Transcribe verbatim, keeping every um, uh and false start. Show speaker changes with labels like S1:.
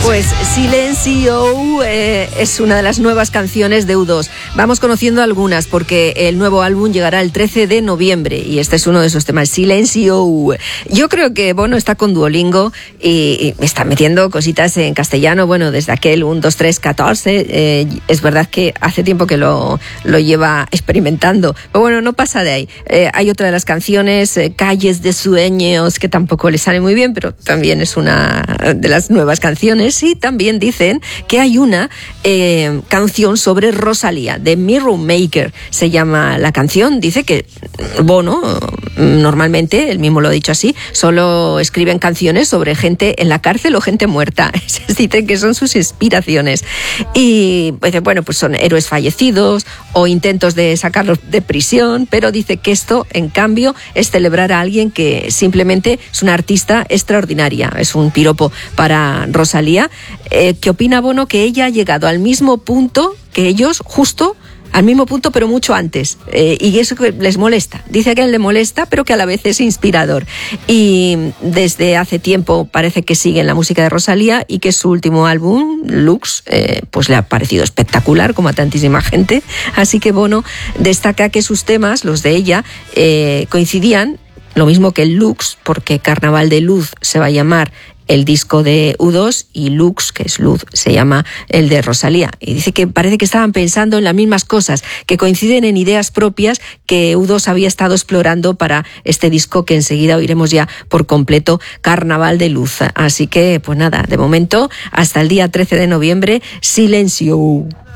S1: Pues Silencio eh, es una de las nuevas canciones de U dos. Vamos conociendo algunas porque el nuevo álbum llegará el trece de noviembre y este es uno de esos temas, Silencio. Yo creo que Bono está con Duolingo y, y está metiendo cositas en castellano, bueno, desde aquel uno, dos, tres, catorce. Eh, es verdad que hace tiempo que lo, lo lleva experimentando, pero bueno, no pasa de ahí. Eh, hay otra de las canciones, eh, Calles de Sueños, que tampoco le sale muy bien, pero también es una de las nuevas canciones. Y también dicen que hay una eh, canción sobre Rosalía, de Mirror Maker se llama la canción. Dice que Bono, normalmente, él mismo lo ha dicho así, solo escriben canciones sobre gente en la cárcel o gente muerta. Dicen que son sus inspiraciones. Y bueno, pues son héroes fallecidos o intentos de sacarlos de prisión, pero dice que esto, en cambio, es celebrar a alguien que simplemente es una artista extraordinaria. Es un piropo para Rosalía. Eh, ¿Qué opina Bono? Que ella ha llegado al mismo punto que ellos, justo al mismo punto, pero mucho antes. Eh, y eso que les molesta. Dice que a él le molesta, pero que a la vez es inspirador. Y desde hace tiempo parece que sigue en la música de Rosalía y que su último álbum, Lux, eh, pues le ha parecido espectacular, como a tantísima gente. Así que Bono destaca que sus temas, los de ella, eh, coincidían, lo mismo que el Lux, porque Carnaval de Luz se va a llamar el disco de U dos y Lux, que es luz, se llama el de Rosalía. Y dice que parece que estaban pensando en las mismas cosas, que coinciden en ideas propias que U dos había estado explorando para este disco que enseguida oiremos ya por completo, Carnaval de Luz. Así que, pues nada, de momento, hasta el día trece de noviembre, Silencio.